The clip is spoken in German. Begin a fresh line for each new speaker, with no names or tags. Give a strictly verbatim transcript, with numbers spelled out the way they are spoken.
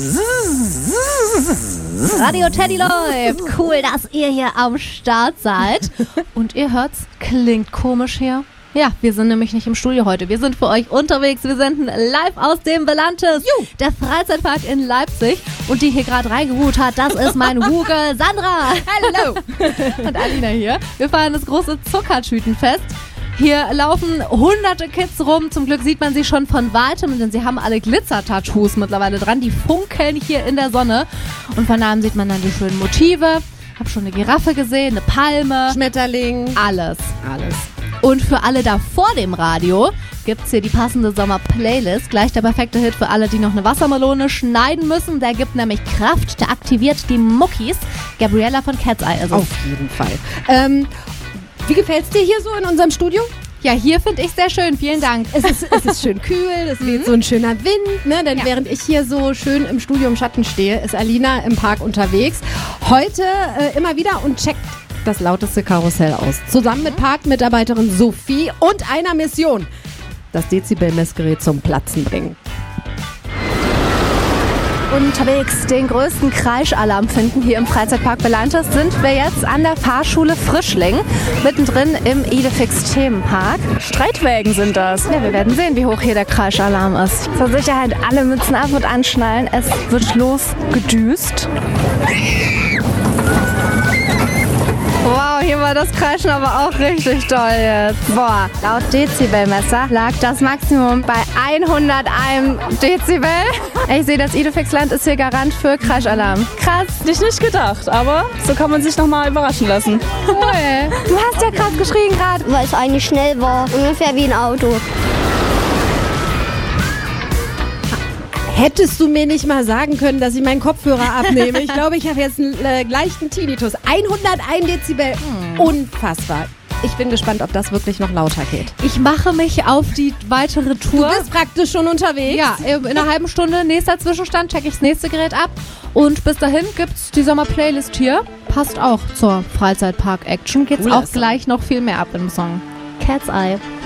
Radio Teddy läuft. Cool, dass ihr hier am Start seid. Und ihr hört's, klingt komisch hier. Ja, wir sind nämlich nicht im Studio heute. Wir sind für euch unterwegs. Wir senden live aus dem Belantes, Juh. der Freizeitpark in Leipzig. Und die hier gerade reingeruht hat, das ist mein Huge Sandra.
Hallo.
Und Alina hier. Wir feiern das große Zuckertütenfest. Hier laufen hunderte Kids rum. Zum Glück sieht man sie schon von Weitem, denn sie haben alle Glitzer-Tattoos mittlerweile dran. Die funkeln hier in der Sonne. Und von nahem sieht man dann die schönen Motive. Hab schon eine Giraffe gesehen, eine Palme.
Schmetterling.
Alles.
Alles.
Und für alle da vor dem Radio gibt's hier die passende Sommer-Playlist. Gleich der perfekte Hit für alle, die noch eine Wassermelone schneiden müssen. Der gibt nämlich Kraft, der aktiviert die Muckis. Gabriella von Cat's Eye ist es.
Auf jeden Fall. Ähm, wie gefällt's dir hier so in unserem Studio?
Ja, hier finde ich sehr schön. Vielen Dank.
Es ist, es ist schön kühl, es weht so ein schöner Wind, ne? Denn ja. während ich hier so schön im Studio im Schatten stehe, ist Alina im Park unterwegs. Heute äh, immer wieder und checkt das lauteste Karussell aus. Zusammen mit Parkmitarbeiterin Sophie und einer Mission. Das Dezibel-Messgerät zum Platzen bringen.
Unterwegs den größten Kreischalarm finden hier im Freizeitpark Belantes sind wir jetzt an der Fahrschule Frischling, mittendrin im Idefix-Themenpark.
Streitwägen sind das.
Ja, wir werden sehen, wie hoch hier der Kreischalarm ist. Zur Sicherheit alle Mützen ab und anschnallen. Es wird losgedüst. Wow, hier war das Kreischen aber auch richtig toll jetzt. Boah, laut Dezibelmesser lag das Maximum bei hunderteins Dezibel. Ich sehe, das Idefix-Land ist hier Garant für Kreischalarm. Krass.
Hätte ich nicht gedacht, aber so kann man sich nochmal überraschen lassen.
Cool. Du hast ja krass geschrien gerade.
Weil es eigentlich schnell war, ungefähr wie ein Auto.
Hättest du mir nicht mal sagen können, dass ich meinen Kopfhörer abnehme? Ich glaube, ich habe jetzt einen äh, leichten Tinnitus. hunderteins Dezibel. Hm. Unfassbar. Ich bin gespannt, ob das wirklich noch lauter geht.
Ich mache mich auf die weitere Tour.
Du bist praktisch schon unterwegs.
Ja, in einer halben Stunde, nächster Zwischenstand, checke ich das nächste Gerät ab. Und bis dahin gibt's die Sommer-Playlist hier. Passt auch zur Freizeitpark-Action. Geht's
Cool,
auch gleich noch viel mehr ab im Song. Cat's Eye.